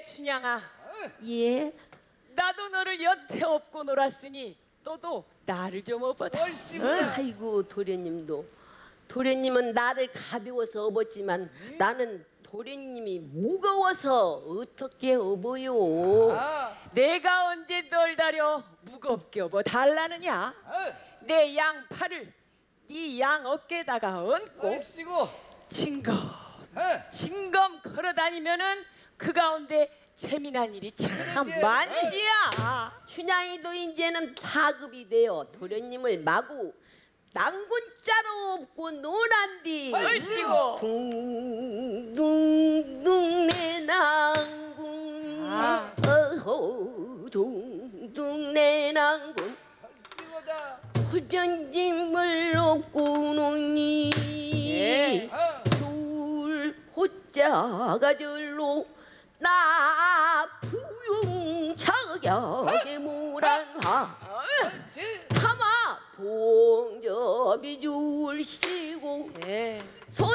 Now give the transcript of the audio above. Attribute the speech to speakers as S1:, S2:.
S1: 그래 춘향아,
S2: 예.
S1: 나도 너를 여태 업고 놀았으니 너도 나를 좀 업어다.
S2: 아이고 도련님도. 도련님은 나를 가벼워서 업었지만 나는 도련님이 무거워서 어떻게 업어요?
S1: 내가 언제 널 다려 무겁게 업어 달라느냐? 내 양 팔을 네 양 어깨에다가 얹고 징검 걸어다니면은 그 가운데 재미난 일이 참 많지야.
S2: 춘향이도 이제는 파급이 되어 도련님을 마구 낭군자로 업고 논한디
S1: 얼씨고
S2: 둥둥둥 내 낭군 어허 둥둥 내 낭군 도련님을 업고 노니 둘 호자가 절로 나 부용차게 무란하 타마 봉접이 줄시고
S1: 네.
S2: 손